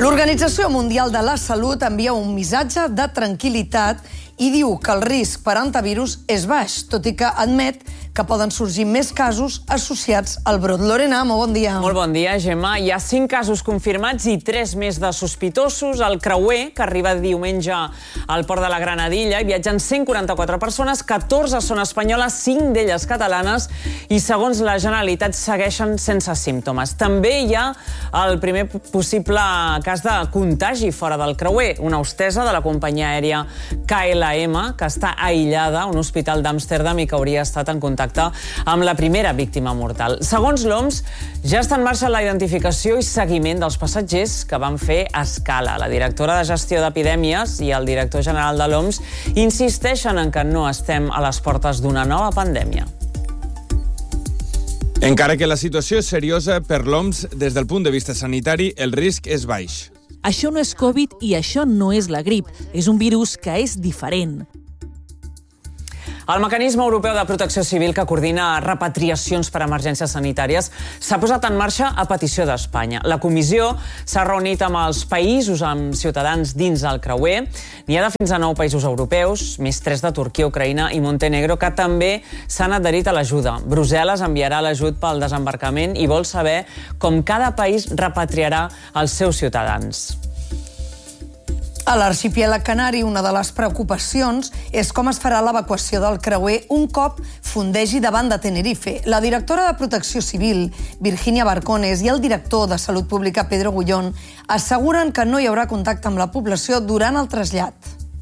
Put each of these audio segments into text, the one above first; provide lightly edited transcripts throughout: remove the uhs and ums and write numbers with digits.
L'Organització Mundial de la Salut envia un missatge de tranquil·litat i diu que el risc per antivirus és baix, tot i que admet que poden sorgir més casos associats al brot. Lorena, molt bon dia. Molt bon dia, Gemma. Hi ha 5 casos confirmats i 3 més de sospitosos. El creuer, que arriba diumenge al port de la Granadilla, hi viatgen 144 persones, 14 són espanyoles, 5 d'elles catalanes, i segons la Generalitat segueixen sense símptomes. També hi ha el primer possible cas de contagi fora del creuer, una hostessa de la companyia aèria KLM, que està aïllada a un hospital d'Amsterdam i que hauria estat en contacte amb la primera víctima mortal. Segons l'OMS, ja està en marxa la identificació i seguiment dels passatgers que van fer escala. La directora de gestió d'epidèmies i el director general de l'OMS insisteixen en que no estem a les portes d'una nova pandèmia. Encara que la situació és seriosa, per l'OMS, des del punt de vista sanitari, el risc és baix. Això no és Covid i això no és la grip. És un virus que és diferent. El mecanisme europeu de protecció civil que coordina repatriacions per emergències sanitàries s'ha posat en marxa a petició d'Espanya. La comissió s'ha reunit amb els països amb ciutadans dins el creuer. N'hi ha de fins a 9 països europeus, més 3 de Turquia, Ucraïna i Montenegro, que també s'han adherit a l'ajuda. Brussel·les enviarà l'ajut pel desembarcament i vol saber com cada país repatriarà els seus ciutadans. A l'arxipèlag canari, una de les preocupacions és com es farà l'evacuació del creuer un cop fondegi davant de Tenerife. La directora de Protecció Civil, Virginia Barcones, i el director de Salut Pública, Pedro Gullón, asseguren que no hi haurà contacte amb la població durant el trasllat.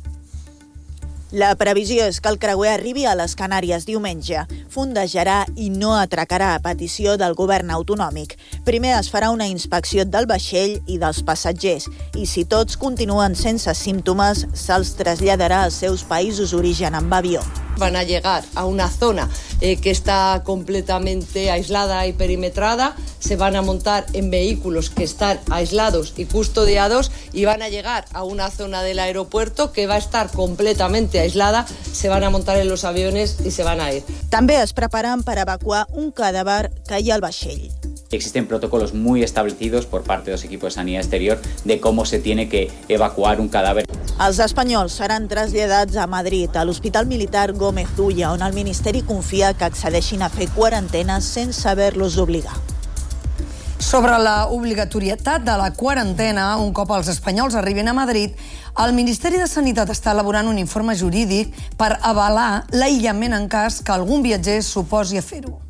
La previsió és que el creuer arribi a les Canàries diumenge. Fondejarà i no atracarà a petició del govern autonòmic. Primer es farà una inspecció del vaixell i dels passatgers i si tots continuen sense símptomes, se'ls traslladarà als seus països d'origen amb avió. Van a llegar a una zona que está completamente aislada y perimetrada, se van a montar en vehículos que están aislados y custodiados y van a llegar a una zona del aeropuerto que va a estar completamente aislada, se van a montar en los aviones y se van a ir. També es preparen per evacuar un cadàver que hi ha al vaixell. Existen protocolos muy establecidos por parte de los equipos de sanidad exterior de cómo se tiene que evacuar un cadáver. Els espanyols seran traslladats a Madrid, a l'Hospital Militar Gómez Ulla, on el Ministeri confia que accedeixin a fer quarantenes sense haver-los d'obligar. Sobre la obligatorietat de la quarantena, un cop els espanyols arriben a Madrid, el Ministeri de Sanitat està elaborant un informe jurídic per avalar l'aïllament en cas que algun viatger s'oposi a fer-ho.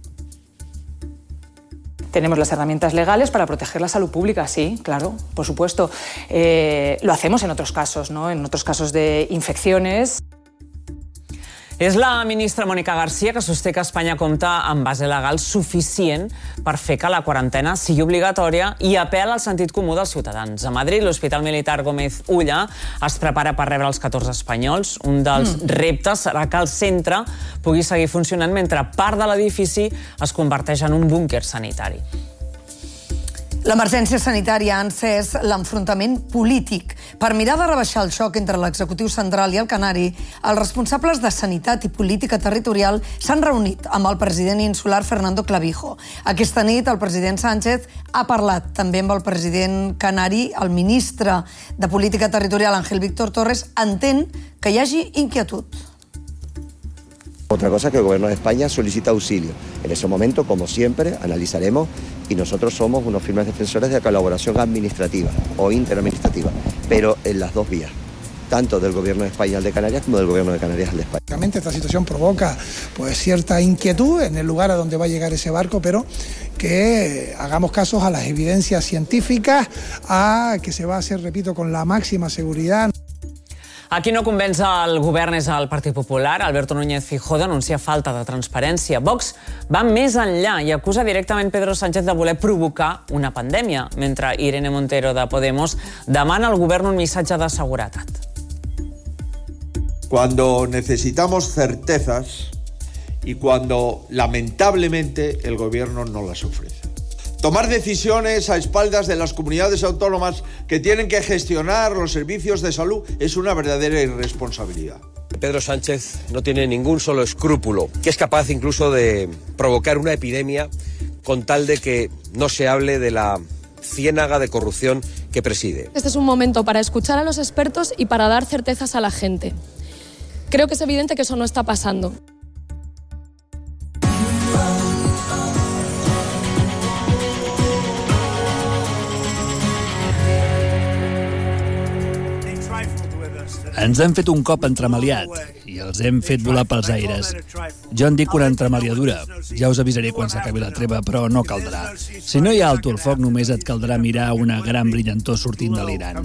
Tenemos las herramientas legales para proteger la salud pública, sí, claro, por supuesto. Lo hacemos en otros casos, ¿no? En otros casos de infecciones. És la ministra Mónica García que sosté que Espanya compta amb base legal suficient per fer que la quarantena sigui obligatòria i apel·la al sentit comú dels ciutadans. A Madrid, l'Hospital Militar Gómez Ulla es prepara per rebre els 14 espanyols. Un dels reptes serà que el centre pugui seguir funcionant mentre part de l'edifici es converteix en un búnquer sanitari. L'emergència sanitària ha encès l'enfrontament polític. Per mirar de rebaixar el xoc entre l'executiu central i el canari, els responsables de Sanitat i Política Territorial s'han reunit amb el president insular Fernando Clavijo. Aquesta nit el president Sánchez ha parlat també amb el president canari. El ministre de Política Territorial, Ángel Víctor Torres, entén que hi hagi inquietud. Otra cosa es que el Gobierno de España solicita auxilio. En ese momento, como siempre, analizaremos y nosotros somos unos firmes defensores de la colaboración administrativa o interadministrativa, pero en las dos vías, tanto del Gobierno de España al de Canarias como del Gobierno de Canarias al de España. Esta situación provoca cierta inquietud en el lugar a donde va a llegar ese barco, pero que hagamos casos a las evidencias científicas, a que se va a hacer, repito, con la máxima seguridad. A qui no convenç el govern és el Partit Popular. Alberto Núñez Feijóo denuncia falta de transparència. Vox va més enllà i acusa directament Pedro Sánchez de voler provocar una pandèmia, mentre Irene Montero de Podemos demana al govern un missatge de seguretat. Cuando necesitamos certezas y cuando lamentablemente el gobierno no las ofrece. Tomar decisiones a espaldas de las comunidades autónomas que tienen que gestionar los servicios de salud es una verdadera irresponsabilidad. Pedro Sánchez no tiene ningún solo escrúpulo, que es capaz incluso de provocar una epidemia con tal de que no se hable de la ciénaga de corrupción que preside. Este es un momento para escuchar a los expertos y para dar certezas a la gente. Creo que es evidente que eso no está pasando. Ens hem fet un cop entremaliat i els hem fet volar pels aires. Jo en dic una entremaliadura. Ja us avisaré quan s'acabi la treva, però no caldrà. Si no hi ha alto el foc, només et caldrà mirar una gran brillantor sortint de l'Iran.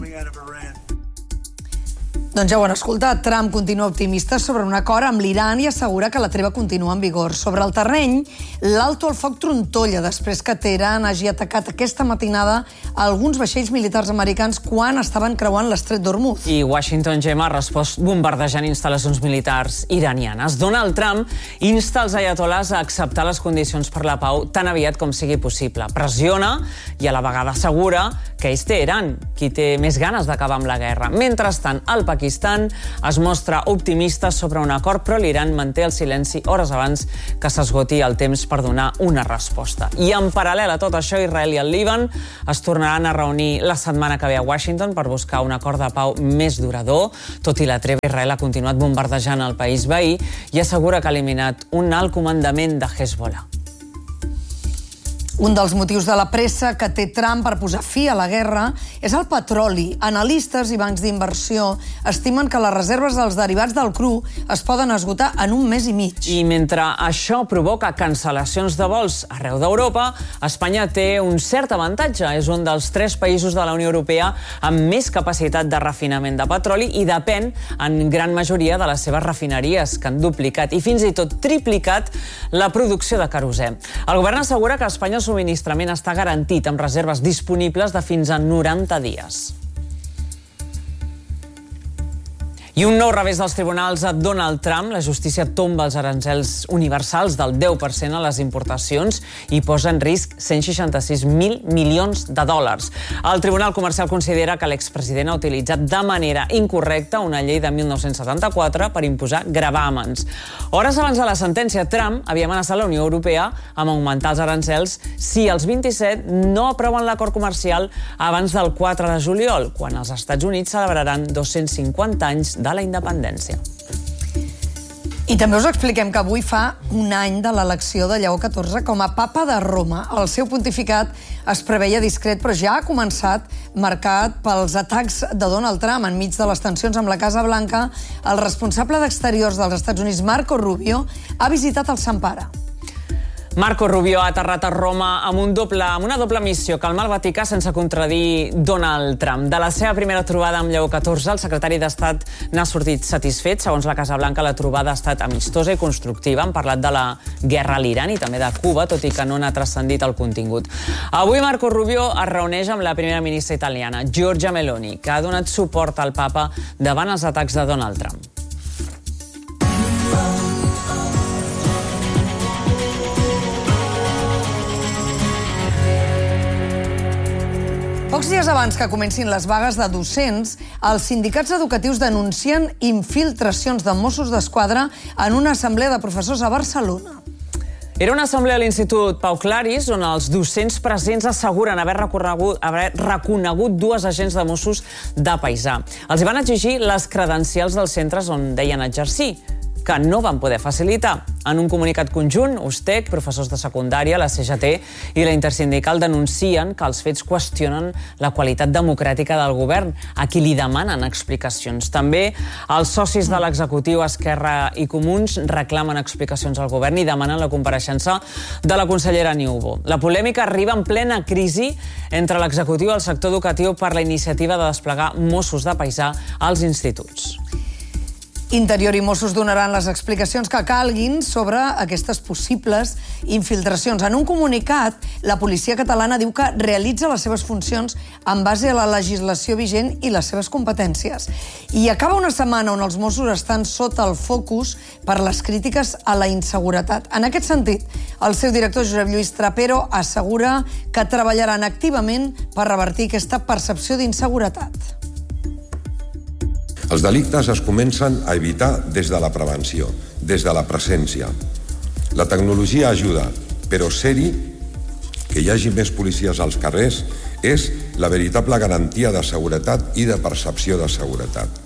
Doncs ja ho han escoltat. Trump continua optimista sobre un acord amb l'Iran i assegura que la treva continua en vigor. Sobre el terreny, l'alto al foc trontolla després que Teheran hagi atacat aquesta matinada alguns vaixells militars americans quan estaven creuant l'estret d'Hormuz. I Washington, Gemma, ha respost bombardejant instal·lacions militars iranianes. Donald Trump insta els ayatolás a acceptar les condicions per la pau tan aviat com sigui possible. Pressiona i a la vegada assegura que és Teheran qui té més ganes d'acabar amb la guerra. Mentrestant, el Pakistan es mostra optimista sobre un acord, però l'Iran manté el silenci hores abans que s'esgoti el temps per donar una resposta. I en paral·lel a tot això, Israel i el Líban es tornaran a reunir la setmana que ve a Washington per buscar un acord de pau més durador. Tot i la treva, Israel ha continuat bombardejant el país veí i assegura que ha eliminat un alt comandament de Hezbollah. Un dels motius de la pressa que té Trump per posar fi a la guerra és el petroli. Analistes i bancs d'inversió estimen que les reserves dels derivats del cru es poden esgotar en un mes i mig. I mentre això provoca cancel·lacions de vols arreu d'Europa, Espanya té un cert avantatge. És un dels 3 països de la Unió Europea amb més capacitat de refinament de petroli i depèn en gran majoria de les seves refineries, que han duplicat i fins i tot triplicat la producció de querosè. El govern assegura que Espanya el subministrament està garantit amb reserves disponibles de fins a 90 dies. I un nou revés dels tribunals a Donald Trump. La justícia tomba els arancels universals del 10% a les importacions i posa en risc 166.000 milions de dòlars. El Tribunal Comercial considera que l'expresident ha utilitzat de manera incorrecta una llei de 1974 per imposar gravàmens. Hores abans de la sentència, Trump havia amenaçat la Unió Europea amb augmentar els arancels si els 27 no aproven l'acord comercial abans del 4 de juliol, quan els Estats Units celebraran 250 anys de la independència. I també us expliquem que avui fa un any de l'elecció de Lleó XIV com a papa de Roma. El seu pontificat es preveia discret, però ja ha començat marcat pels atacs de Donald Trump. Enmig de les tensions amb la Casa Blanca, el responsable d'Exteriors dels Estats Units, Marco Rubio, ha visitat el Sant Pare. Marco Rubio ha aterrat a Roma amb una doble missió, calmar el Vaticà sense contradir Donald Trump. De la seva primera trobada amb Lleó XIV, el secretari d'Estat n'ha sortit satisfet. Segons la Casa Blanca, la trobada ha estat amistosa i constructiva. Han parlat de la guerra a l'Iran i també de Cuba, tot i que no n'ha transcendit el contingut. Avui Marco Rubio es reuneix amb la primera ministra italiana, Giorgia Meloni, que ha donat suport al papa davant els atacs de Donald Trump. Pocs dies abans que comencin les vagues de docents, els sindicats educatius denuncien infiltracions de Mossos d'Esquadra en una assemblea de professors a Barcelona. Era una assemblea a l'Institut Pau Claris on els docents presents asseguren haver reconegut 2 agents de Mossos de paisà. Els van exigir les credencials dels centres on deien exercir, que no van poder facilitar. En un comunicat conjunt, USTEC, professors de secundària, la CGT i la Intersindical denuncien que els fets qüestionen la qualitat democràtica del govern, a qui li demanen explicacions. També els socis de l'executiu Esquerra i Comuns reclamen explicacions al govern i demanen la compareixença de la consellera Niubó. La polèmica arriba en plena crisi entre l'executiu i el sector educatiu per la iniciativa de desplegar Mossos de paisà als instituts. Interior i Mossos donaran les explicacions que calguin sobre aquestes possibles infiltracions. En un comunicat, la policia catalana diu que realitza les seves funcions en base a la legislació vigent i les seves competències. I acaba una setmana on els Mossos estan sota el focus per les crítiques a la inseguretat. En aquest sentit, el seu director, Josep Lluís Trapero, assegura que treballaran activament per revertir aquesta percepció d'inseguretat. Els delictes es comencen a evitar des de la prevenció, des de la presència. La tecnologia ajuda, però ser-hi, que hi hagi més policies als carrers, És la veritable garantia de seguretat i de percepció de seguretat.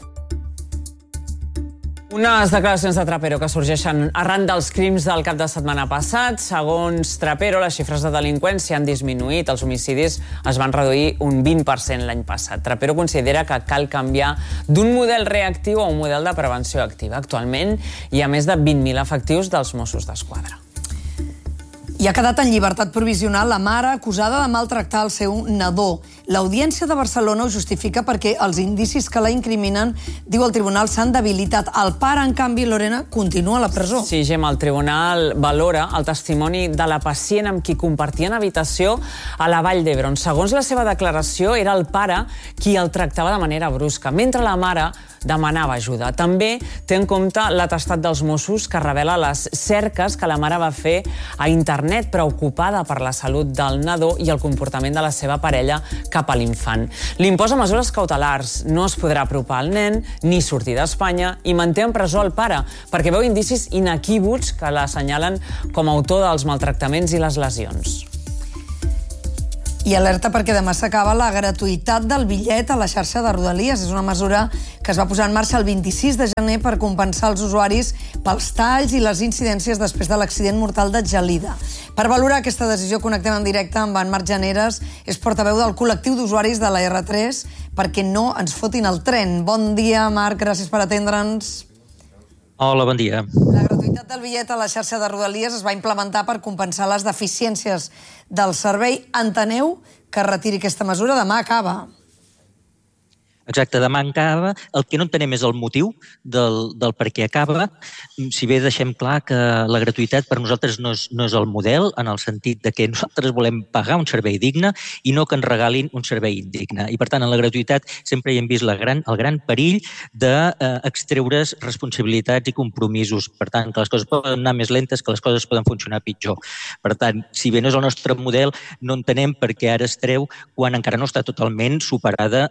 Unes declaracions de Trapero que sorgeixen arran dels crims del cap de setmana passat. Segons Trapero, les xifres de delinqüència han disminuït. Els homicidis es van reduir un 20% l'any passat. Trapero considera que cal canviar d'un model reactiu a un model de prevenció activa. Actualment hi ha més de 20.000 efectius dels Mossos d'Esquadra. I ha quedat en llibertat provisional la mare acusada de maltractar el seu nadó. L'Audiència de Barcelona ho justifica perquè els indicis que la incriminen, diu el tribunal, s'han debilitat. El pare, en canvi, Lorena, continua a la presó. Sí, Gemma, el tribunal valora el testimoni de la pacient amb qui compartien habitació a la Vall d'Hebron. Segons la seva declaració, era el pare qui el tractava de manera brusca, mentre la mare demanava ajuda. També té en compte l'atestat dels Mossos que revela les cerques que la mare va fer a internet, preocupada per la salut del nadó i el comportament de la seva parella cap a l'infant. Li imposa mesures cautelars, no es podrà apropar al nen ni sortir d'Espanya i manté en presó el pare perquè veu indicis inequívocs que l'assenyalen com a autor dels maltractaments i les lesions. I alerta perquè demà s'acaba la gratuïtat del bitllet a la xarxa de Rodalies. És una mesura que es va posar en marxa el 26 de gener per compensar els usuaris pels talls i les incidències després de l'accident mortal de Gelida. Per valorar aquesta decisió connectem en directe amb en Marc Janeres, és portaveu del col·lectiu d'usuaris de la R3 perquè no ens fotin el tren. Bon dia, Marc, gràcies per atendre'ns. Hola, bon dia. La gratuïtat del bitllet a la xarxa de Rodalies es va implementar per compensar les deficiències del servei. Enteneu que es retiri aquesta mesura, demà acaba. Exacte, demà acaba. El que no entenem és el motiu del per què acaba. Si bé deixem clar que la gratuïtat per nosaltres no és el model, en el sentit de que nosaltres volem pagar un servei digne i no que ens regalin un servei indigne. I, per tant, en la gratuïtat sempre hi hem vist el gran perill d'extreure's responsabilitats i compromisos. Per tant, que les coses poden anar més lentes, que les coses poden funcionar pitjor. Per tant, si bé no és el nostre model, no entenem per què ara es treu quan encara no està totalment superada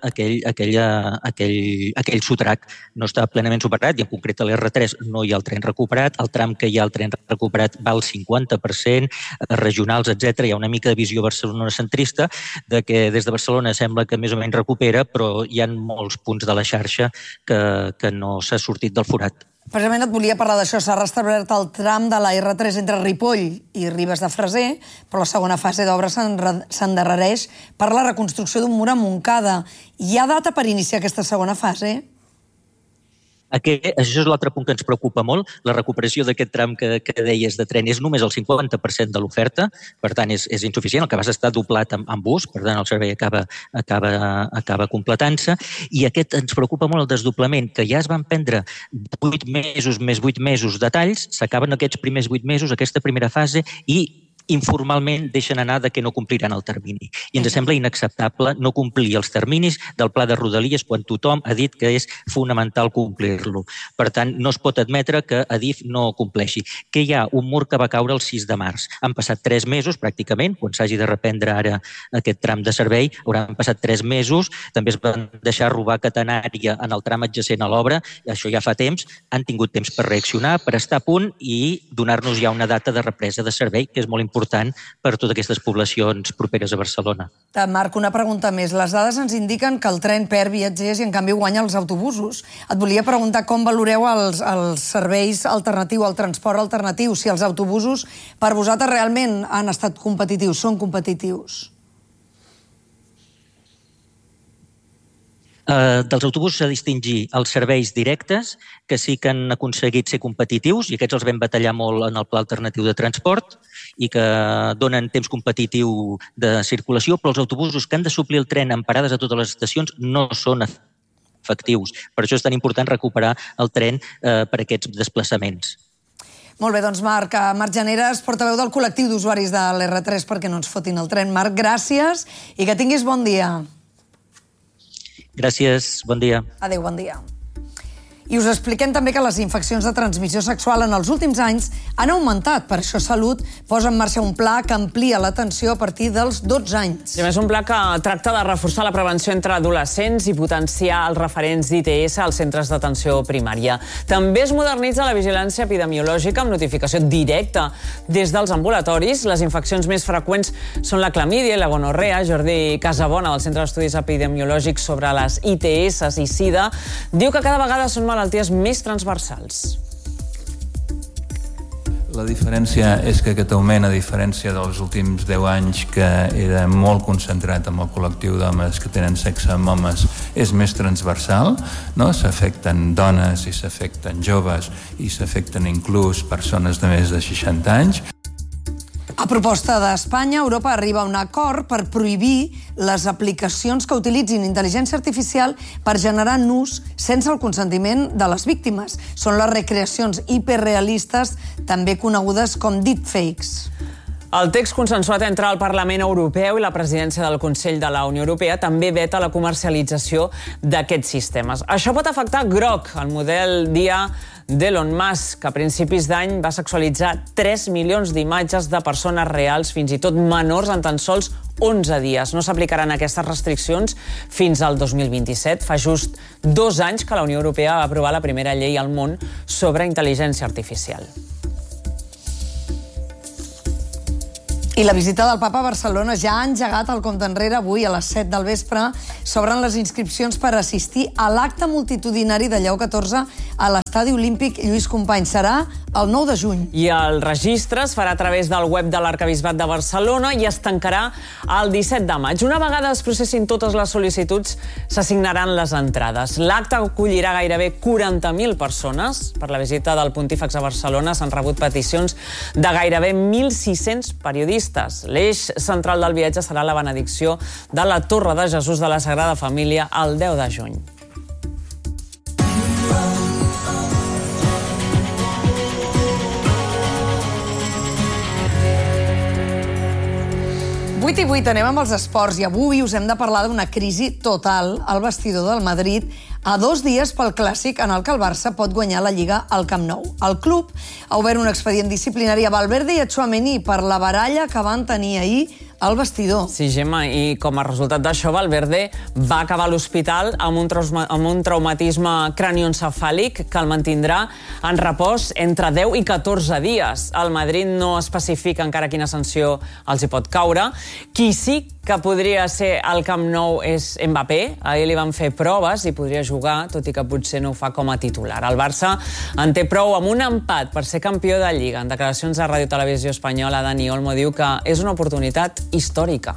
aquell sotrac no està plenament superat i en concret a l'R3 no hi ha el tren recuperat, el tram que hi ha el tren recuperat va al 50%, regionals, etc. Hi ha una mica de visió barcelonacentrista de que des de Barcelona sembla que més o menys recupera, però hi ha molts punts de la xarxa que no s'ha sortit del forat. Precisament et volia parlar d'això. S'ha restablert el tram de la R3 entre Ripoll i Ribes de Freser, però la segona fase d'obra s'endarrereix per la reconstrucció d'un mur a Montcada. Hi ha data per iniciar aquesta segona fase? Això és l'altre punt que ens preocupa molt. La recuperació d'aquest tram que deies de tren és només el 50% de l'oferta, per tant és insuficient. El que va estar doblat amb bus, per tant el servei acaba completant-se. I aquest ens preocupa molt el desdoblament, que ja es van prendre 8 mesos més 8 mesos de talls, s'acaben aquests primers 8 mesos, aquesta primera fase, i informalment deixen anar de que no compliran el termini. I ens sembla inacceptable no complir els terminis del pla de Rodalies quan tothom ha dit que és fonamental complir-lo. Per tant, no es pot admetre que Adif no compleixi. Que hi ha un mur que va caure el 6 de març. Han passat 3 mesos, pràcticament, quan s'hagi de reprendre ara aquest tram de servei, hauran passat 3 mesos, també es van deixar robar catenària en el tram adjacent a l'obra, això ja fa temps, han tingut temps per reaccionar, per estar a punt i donar-nos ja una data de represa de servei, que és molt important per totes aquestes poblacions properes a Barcelona. Marc, una pregunta més. Les dades ens indiquen que el tren perd viatgers i en canvi guanya els autobusos. Et volia preguntar com valoreu els serveis alternatius, el transport alternatiu, si els autobusos per vosaltres realment han estat competitius, són competitius. Dels autobusos s'ha de distingir els serveis directes, que sí que han aconseguit ser competitius, i aquests els vam batallar molt en el pla alternatiu de transport, i que donen temps competitiu de circulació, però els autobusos que han de suplir el tren en parades a totes les estacions no són efectius. Per això és tan important recuperar el tren per aquests desplaçaments. Molt bé, doncs Marc Janeres, portaveu del col·lectiu d'usuaris de l'R3 perquè no ens fotin el tren. Marc, gràcies i que tinguis bon dia. Gràcies, bon dia. Adéu, bon dia. I us expliquem també que les infeccions de transmissió sexual en els últims anys han augmentat. Per això Salut posa en marxa un pla que amplia l'atenció a partir dels 12 anys. I a més, un pla que tracta de reforçar la prevenció entre adolescents i potenciar els referents d'ITS als centres d'atenció primària. També es modernitza la vigilància epidemiològica amb notificació directa des dels ambulatoris. Les infeccions més freqüents són la clamídia i la gonorrea. Jordi Casabona, del Centre d'Estudis Epidemiològics sobre les ITS i SIDA, diu que cada vegada són malalties més transversals. La diferència és que aquest augment, a diferència dels últims 10 anys, que era molt concentrat en el col·lectiu d'homes que tenen sexe amb homes, és més transversal, no? S'afecten dones i s'afecten joves i s'afecten inclús persones de més de 60 anys. A proposta d'Espanya, Europa arriba a un acord per prohibir les aplicacions que utilitzin intel·ligència artificial per generar nus sense el consentiment de les víctimes. Són les recreacions hiperrealistes, també conegudes com deepfakes. El text consensuat entre el Parlament Europeu i la presidència del Consell de la Unió Europea també veta la comercialització d'aquests sistemes. Això pot afectar Grok, el model d'IA d'Elon Musk, que a principis d'any va sexualitzar 3 milions d'imatges de persones reals, fins i tot menors, en tan sols 11 dies. No s'aplicaran aquestes restriccions fins al 2027. Fa just 2 anys que la Unió Europea va aprovar la primera llei al món sobre intel·ligència artificial. I la visita del Papa a Barcelona ja ha engegat el compte enrere. Avui, a les 7 del vespre, s'obren les inscripcions per assistir a l'acte multitudinari de Lleó XIV a l'Estadi Olímpic Lluís Companys. Serà el 9 de juny. I el registre es farà a través del web de l'Arquebisbat de Barcelona i es tancarà el 17 de maig. Una vegada es processin totes les sol·licituds, s'assignaran les entrades. L'acte acollirà gairebé 40.000 persones. Per la visita del Pontífex a Barcelona s'han rebut peticions de gairebé 1.600 periodistes. L'eix central del viatge serà la benedicció de la Torre de Jesús de la Sagrada Família el 10 de juny. I 8, anem amb els esports i avui us hem de parlar d'una crisi total al vestidor del Madrid a 2 dies pel clàssic en el que el Barça pot guanyar la Lliga al Camp Nou. El club ha obert un expedient disciplinari a Valverde i a Tchouaméni per la baralla que van tenir ahir al vestidor. Sí, Gemma, i com a resultat d'això, Valverde va acabar a l'hospital amb un traumatisme cranioencefàlic que el mantindrà en repòs entre 10 i 14 dies. El Madrid no especifica encara quina sanció els hi pot caure. Qui sí que podria ser al Camp Nou és Mbappé. Ahir li van fer proves i podria jugar, tot i que potser no ho fa com a titular. El Barça en té prou amb un empat per ser campió de Lliga. En declaracions a Ràdio Televisió Espanyola, Dani Olmo diu que és una oportunitat històrica.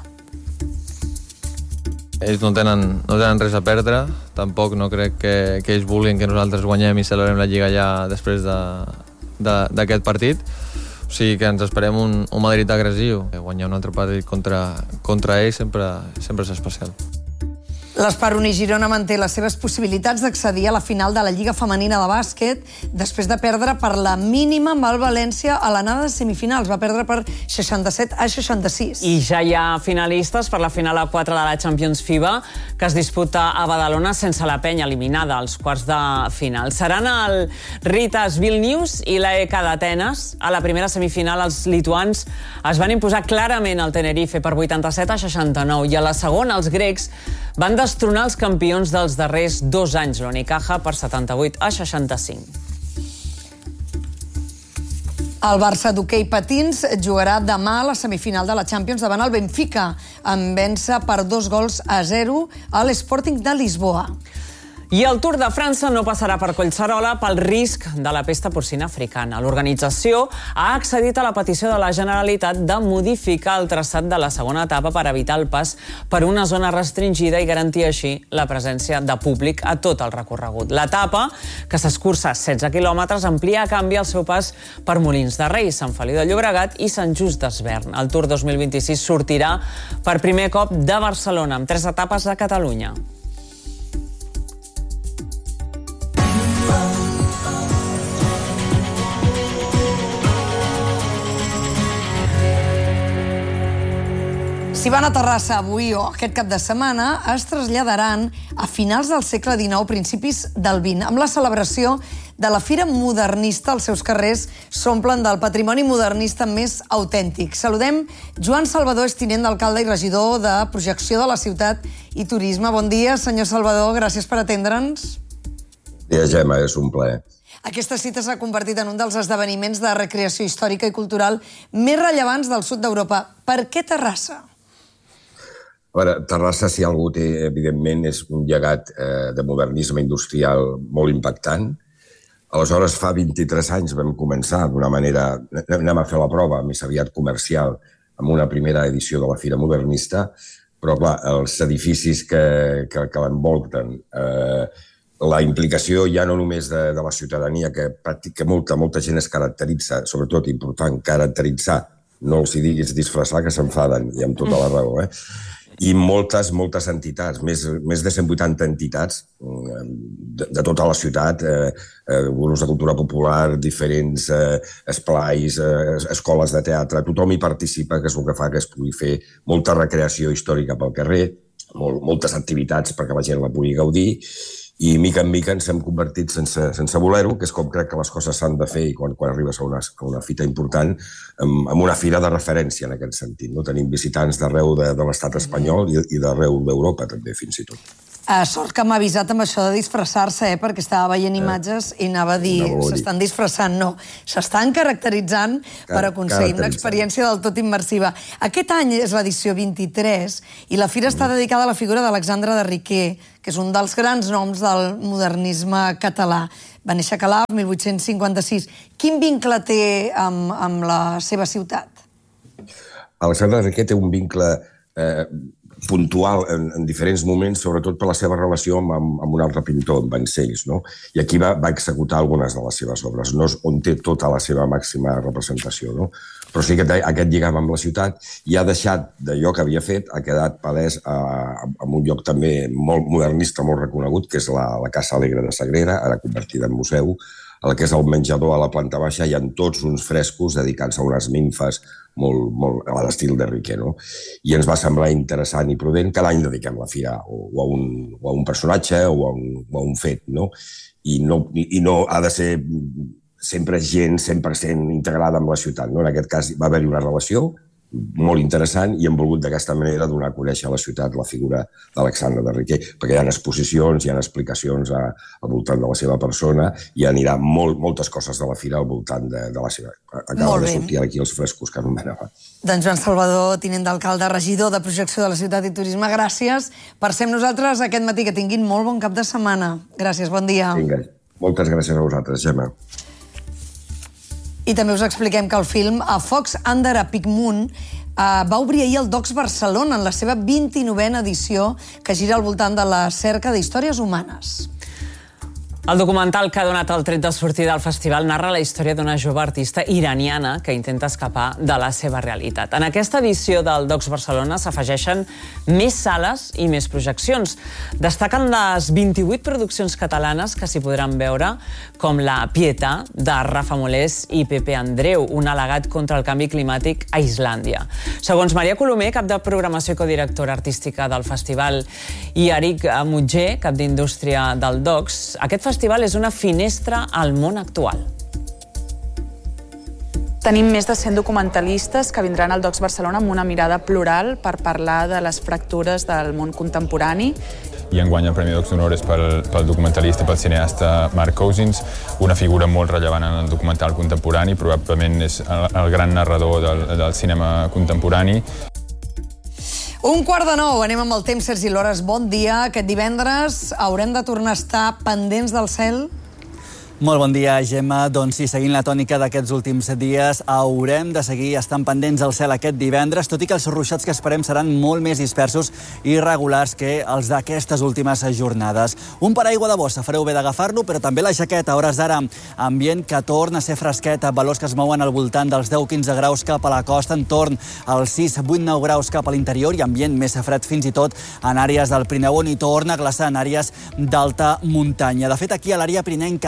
Ells no tenen res a perdre, tampoc no crec que ells vulguin que nosaltres guanyem i celebrem la Lliga ja després d'aquest partit. O sigui que ens esperem un Madrid agressiu. Guanyar un altre partit contra ells sempre és especial. L'Esperoni Girona manté les seves possibilitats d'accedir a la final de la Lliga Femenina de Bàsquet després de perdre per la mínima amb el València a l'anada de semifinals. Va perdre per 67-66. I ja hi ha finalistes per la final a 4 de la Champions FIBA, que es disputa a Badalona sense la Penya, eliminada als quarts de final. Seran el Ritas Vilnius i l'EK d'Atenes. A la primera semifinal els lituans es van imposar clarament al Tenerife per 87-69 i a la segona els grecs van destronar els campions dels darrers 2 anys, l'Unicaja, per 78-65. El Barça d'hoquei patins jugarà demà a la semifinal de la Champions davant el Benfica, en vèncer per 2-0 a l'Sporting de Lisboa. I el Tour de França no passarà per Collserola pel risc de la pesta porcina africana. L'organització ha accedit a la petició de la Generalitat de modificar el traçat de la segona etapa per evitar el pas per una zona restringida i garantir així la presència de públic a tot el recorregut. L'etapa, que s'escurça 16 quilòmetres, amplia a canvi el seu pas per Molins de Rei, Sant Feliu de Llobregat i Sant Just d'Esvern. El Tour 2026 sortirà per primer cop de Barcelona, amb 3 etapes a Catalunya. Si van a Terrassa avui o aquest cap de setmana, es traslladaran a finals del segle XIX, principis del XX, amb la celebració de la Fira Modernista. Els seus carrers s'omplen del patrimoni modernista més autèntic. Saludem Joan Salvador, és tinent d'alcalde i regidor de projecció de la ciutat i turisme. Bon dia, senyor Salvador, gràcies per atendre'ns. Bon dia, Gemma, és un plaer. Aquesta cita s'ha convertit en un dels esdeveniments de recreació històrica i cultural més rellevants del sud d'Europa. Per què Terrassa? A veure, Terrassa, si algú té, evidentment, és un llegat de modernisme industrial molt impactant. Aleshores, fa 23 anys vam començar d'una manera... Anem a fer la prova més aviat comercial amb una primera edició de la Fira Modernista, però, clar, els edificis que l'envolten, la implicació ja no només de la ciutadania, que molta gent es caracteritza, sobretot important, caracteritzar, no els hi diguis disfressar, que s'enfaden, i amb tota la raó, i moltes entitats, més de 180 entitats de tota la ciutat, grups de cultura popular, diferents esplais, escoles de teatre, tothom hi participa, que és el que fa que es pugui fer molta recreació històrica pel carrer, moltes activitats perquè la gent la pugui gaudir, i mica en mica ens hem convertit, sense voler-ho, que és com crec que les coses s'han de fer i quan arribes a una fita important, en una fira de referència en aquest sentit. Tenim visitants d'arreu de l'estat espanyol i d'arreu d'Europa també, fins i tot. Sort que m'ha avisat amb això de disfressar-se, perquè estava veient imatges i anava a dir, s'estan disfressant. No, s'estan caracteritzant per aconseguir una experiència del tot immersiva. Aquest any és l'edició 23 i la fira està dedicada a la figura d'Alexandre de Riquer, que és un dels grans noms del modernisme català. Va néixer a Calaf, 1856. Quin vincle té amb la seva ciutat? Alexandre de Riquer té un vincle puntual en diferents moments, sobretot per la seva relació amb un altre pintor, amb Vancells, no? I aquí va executar algunes de les seves obres, no és on té tota la seva màxima representació, no? Però sí que aquest lligam amb la ciutat i ha deixat d'allò que havia fet, ha quedat palès en un lloc també molt modernista, molt reconegut, que és la Casa Alegre de Sagrera, ara convertida en museu, el que és el menjador a la planta baixa, hi ha tots uns frescos dedicats a unes nimfes molt a l'estil de Riquer, no? I ens va semblar interessant i prudent que l'any dediquem la fira o a un personatge o a un fet, no? I no ha de ser sempre gent 100% integrada amb la ciutat, no? En aquest cas va haver-hi una relació molt interessant i hem volgut d'aquesta manera donar a conèixer a la ciutat la figura d'Alexandre de Riquer, perquè hi ha exposicions, hi ha explicacions al voltant de la seva persona i anirà moltes coses de la fira al voltant de la seva... Acaba de sortir aquí els frescos que anomenava. Doncs Joan Salvador, tinent d'alcalde, regidor de projecció de la ciutat i turisme, gràcies per ser amb nosaltres aquest matí. Que tinguin molt bon cap de setmana. Gràcies, bon dia. Vinga, moltes gràcies a vosaltres, Gemma. I també us expliquem que el film A Fox Under a Pink Moon va obrir ahir el Docs Barcelona en la seva 29a edició, que gira al voltant de la cerca d'històries humanes. El documental que ha donat el tret de sortida al festival narra la història d'una jove artista iraniana que intenta escapar de la seva realitat. En aquesta edició del Docs Barcelona s'afegeixen més sales i més projeccions. Destaquen les 28 produccions catalanes que s'hi podran veure, com La Pietà, de Rafa Molés i Pepe Andreu, un al·legat contra el canvi climàtic a Islàndia. Segons Maria Colomer, cap de programació i codirectora artística del festival, i Eric Mutger, cap d'indústria del Docs, aquest festival és una finestra al món actual. Tenim més de 100 documentalistes que vindran al Docs Barcelona amb una mirada plural per parlar de les fractures del món contemporani. I enguany el Premi Docs d'Honor és pel documentalista i pel cineasta Mark Cousins, una figura molt rellevant en el documental contemporani, probablement és el gran narrador del cinema contemporani. 8:45, anem amb el temps. Sergi Lores, bon dia. Aquest divendres haurem de tornar a estar pendents del cel? Molt bon dia, Gemma. Doncs sí, seguint la tònica d'aquests últims dies, haurem de seguir estant pendents del cel aquest divendres, tot i que els ruixats que esperem seran molt més dispersos i regulars que els d'aquestes últimes jornades. Un paraigua de bossa, fareu bé d'agafar-lo, però també la jaqueta. A hores d'ara, ambient que torna a ser fresquet, valors que es mouen al voltant dels 10-15 graus cap a la costa, entorn als 6-8-9 graus cap a l'interior i ambient més fred fins i tot en àrees del Pirineu, on hi torna a glaçar en àrees d'alta muntanya. De fet, aquí a l'àrea pirinenca i a la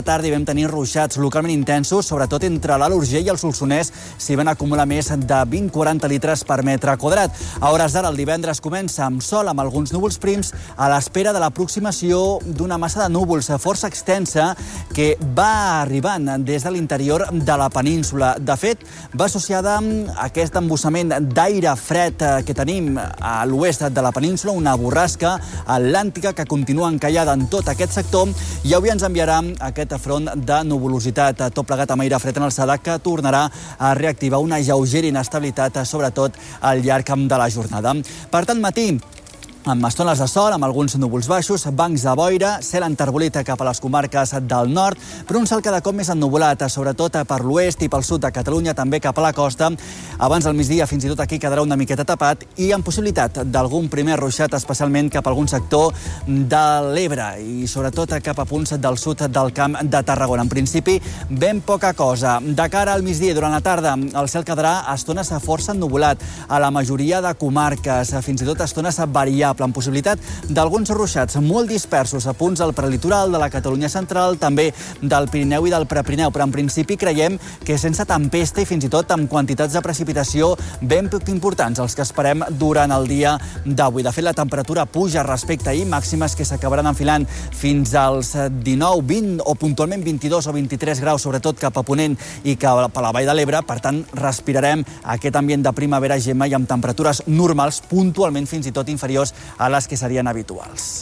tarda hi vam tenir ruixats localment intensos, sobretot entre l'Alt Urgell i el Solsonès, s'hi van acumular més de 20-40 litres per metre quadrat. A hores d'ara, el divendres comença amb sol, amb alguns núvols prims, a l'espera de l'aproximació d'una massa de núvols força extensa que va arribant des de l'interior de la península. De fet, va associada amb aquest embussament d'aire fred que tenim a l'oest de la península, una borrasca atlàntica que continua encallada en tot aquest sector i avui ens enviarà aquest front de nuvolositat, tot plegat amb aire fred en alçada que tornarà a reactivar una lleugera inestabilitat, sobretot al llarg de la jornada. Per tant, matí amb estones de sol, amb alguns núvols baixos, bancs de boira, cel enterbolit cap a les comarques del nord, però un cel cada cop més ennuvolat, sobretot per l'oest i pel sud de Catalunya, també cap a la costa. Abans del migdia, fins i tot aquí quedarà una miqueta tapat i amb possibilitat d'algun primer ruixat, especialment cap a algun sector de l'Ebre i sobretot cap a punts del sud del Camp de Tarragona. En principi, ben poca cosa. De cara al migdia, durant la tarda, el cel quedarà a estones força ennuvolat a la majoria de comarques, fins i tot a estones variables, amb possibilitat d'alguns ruixats molt dispersos a punts del prelitoral de la Catalunya central, també del Pirineu i del Prepirineu, però en principi creiem que sense tempesta i fins i tot amb quantitats de precipitació ben poc importants els que esperem durant el dia d'avui. De fet, la temperatura puja respecte a ahir, màximes que s'acabaran enfilant fins als 19, 20 o puntualment 22 o 23 graus, sobretot cap a Ponent i cap a la Vall de l'Ebre. Per tant, respirarem aquest ambient de primavera, Gemma, i amb temperatures normals, puntualment fins i tot inferiors a les que serien habituals.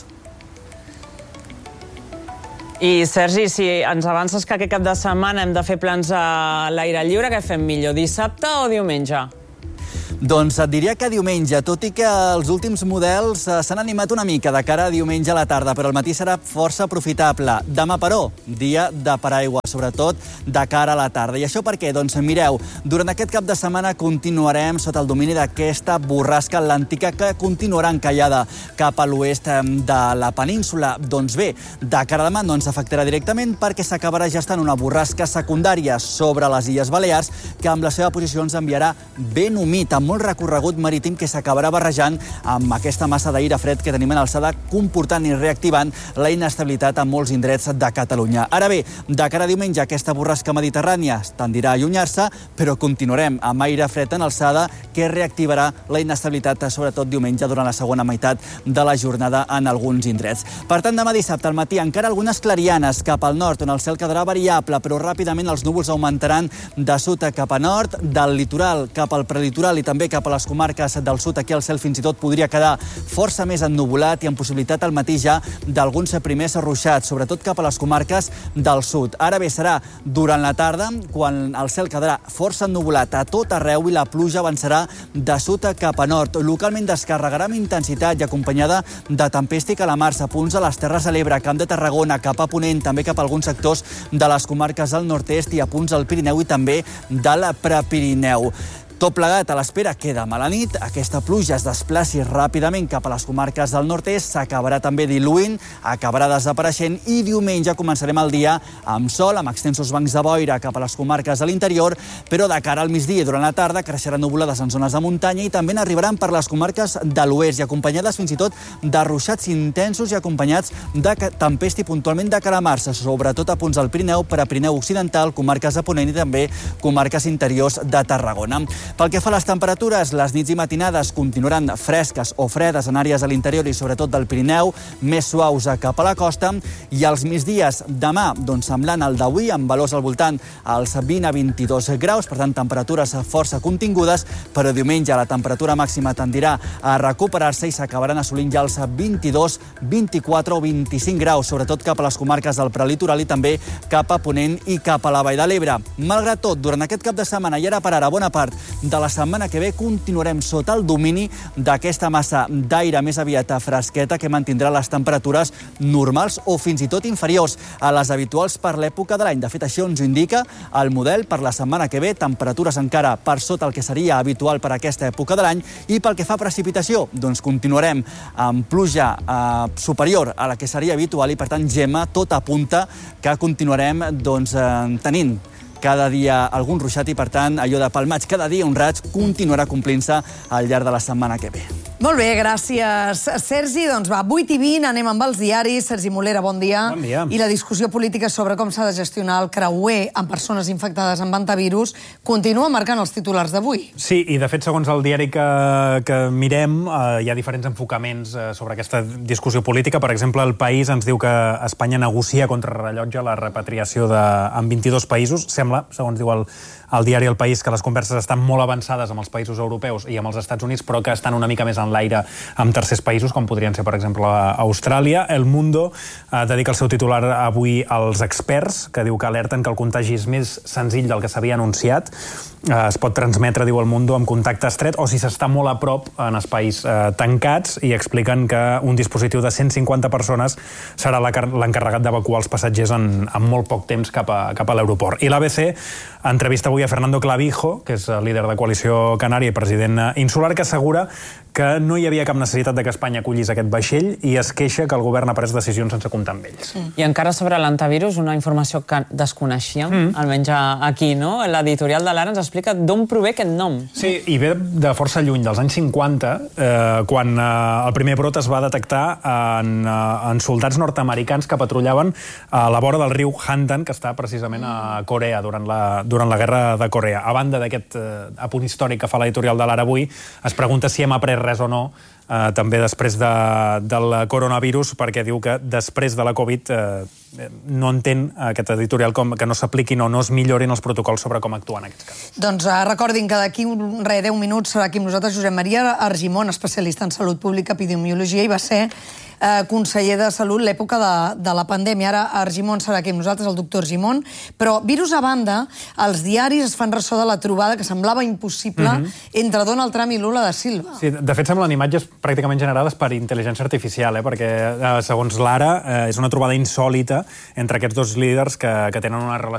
I, Sergi, si ens avances que aquest cap de setmana hem de fer plans a l'aire lliure, què fem millor, dissabte o diumenge? Doncs et diria que diumenge, tot i que els últims models s'han animat una mica de cara a diumenge a la tarda, però el matí serà força aprofitable. Demà, però, dia de paraigua, sobretot de cara a la tarda. I això per què? Doncs mireu, durant aquest cap de setmana continuarem sota el domini d'aquesta borrasca atlàntica que continuarà encallada cap a l'oest de la península. Doncs bé, de cara a demà no ens afectarà directament perquè s'acabarà gestant una borrasca secundària sobre les Illes Balears que amb la seva posició ens enviarà ben humit, amb molt recorregut marítim que s'acabarà barrejant amb aquesta massa d'aire fred que tenim en alçada, comportant i reactivant la inestabilitat a molts indrets de Catalunya. Ara bé, de cara a diumenge, aquesta borrasca mediterrània tendirà a allunyar-se, però continuarem amb aire fred en alçada que reactivarà la inestabilitat, sobretot diumenge, durant la segona meitat de la jornada en alguns indrets. Per tant, demà dissabte al matí encara algunes clarianes cap al nord, on el cel quedarà variable, però ràpidament els núvols augmentaran de sud cap a nord, del litoral cap al prelitoral i també cap a les comarques del sud. Aquí el cel fins i tot podria quedar força més ennuvolat i amb possibilitat al matí ja d'alguns primers ruixats, sobretot cap a les comarques del sud. Ara bé, serà durant la tarda quan el cel quedarà força ennuvolat a tot arreu i la pluja avançarà de sud cap a nord. Localment descarregarà amb intensitat i acompanyada de tempesta i calamars a punts de les Terres de l'Ebre, Camp de Tarragona, cap a Ponent, també cap a alguns sectors de les comarques del nord-est i a punts del Pirineu i també del Prepirineu. Tot plegat a l'espera que demà a la nit aquesta pluja es desplaci ràpidament cap a les comarques del nord-est, s'acabarà també diluint, acabarà desapareixent i diumenge començarem el dia amb sol, amb extensos bancs de boira cap a les comarques de l'interior, però de cara al migdia i durant la tarda creixeran nuvolades en zones de muntanya i també n'arribaran per les comarques de l'oest i acompanyades fins i tot de ruixats intensos i acompanyats de tempesta i puntualment de calamars, sobretot a punts del Pirineu, Prepirineu occidental, comarques de Ponent i també comarques interiors de Tarragona. Pel que fa a les temperatures, les nits i matinades continuaran fresques o fredes en àrees de l'interior i sobretot del Pirineu, més suaus cap a la costa, i els migdies demà, doncs semblant al d'avui, amb valors al voltant als 20 a 22 graus, per tant temperatures força contingudes, però diumenge la temperatura màxima tendirà a recuperar-se i s'acabaran assolint ja els 22, 24 o 25 graus, sobretot cap a les comarques del prelitoral i també cap a Ponent i cap a la Vall de l'Ebre. Malgrat tot, durant aquest cap de setmana i ara per ara bona part de la setmana que ve continuarem sota el domini d'aquesta massa d'aire més aviat fresqueta que mantindrà les temperatures normals o fins i tot inferiors a les habituals per l'època de l'any. De fet, això ens indica el model per la setmana que ve, temperatures encara per sota el que seria habitual per aquesta època de l'any, i pel que fa a precipitació, doncs continuarem amb pluja superior a la que seria habitual i, per tant, Gemma, tot apunta que continuarem tenint cada dia algun ruixat i, per tant, allò de pel maig cada dia un raig continuarà complint-se al llarg de la setmana que ve. Molt bé, gràcies, Sergi. Doncs va, 8:20, anem amb els diaris. Sergi Molera, bon dia. Bon dia. I la discussió política sobre com s'ha de gestionar el creuer amb persones infectades amb hantavirus continua marcant els titulars d'avui. Sí, i de fet, segons el diari que mirem, hi ha diferents enfocaments sobre aquesta discussió política. Per exemple, El País ens diu que Espanya negocia contra rellotge la repatriació en 22 països. Sembla, segons diu el diari El País, que les converses estan molt avançades amb els països europeus i amb els Estats Units, però que estan una mica més en l'aire amb tercers països, com podrien ser, per exemple, Austràlia. El Mundo dedica el seu titular avui als experts, que diu que alerten que el contagi és més senzill del que s'havia anunciat. Es pot transmetre, diu El Mundo, amb contacte estret o si s'està molt a prop en espais tancats, i expliquen que un dispositiu de 150 persones serà l'encarregat d'evacuar els passatgers en molt poc temps cap a l'aeroport. I l'ABC entrevista avui a Fernando Clavijo, que és líder de Coalició Canària i president insular, que assegura que no hi havia cap necessitat de que Espanya acollís aquest vaixell i es queixa que el govern ha pres decisions sense comptar amb ells. I encara sobre l'antivirus, una informació que desconeixíem, almenys aquí, no? L'editorial de l'Ara ens explica d'on prové aquest nom. Sí, i ve de força lluny, dels anys 50, quan el primer brot es va detectar en soldats nord-americans que patrullaven a la vora del riu Handan, que està precisament a Corea, durant la guerra de Corea. A banda d'aquest apunt històric que fa l'editorial de l'Ara avui, es pregunta si hem après res o no, també després del coronavirus, perquè diu que després de la Covid no entén aquest editorial que no s'apliquin o no es millorin els protocols sobre com actuar en aquests casos. Doncs recordin que d'aquí 10 minuts serà aquí amb nosaltres Josep Maria Argimon, especialista en salut pública, epidemiologia, i va ser conseller de Salut l'època de la pandèmia. Ara Argimon serà aquí amb nosaltres, el doctor Argimon. Però, virus a banda, els diaris es fan ressò de la trobada que semblava impossible entre Donald Trump i Lula da Silva. Sí, de fet, semblen imatges pràcticament generades per intel·ligència artificial, perquè, segons l'Ara, és una trobada insòlita entre aquests dos líders que tenen una relació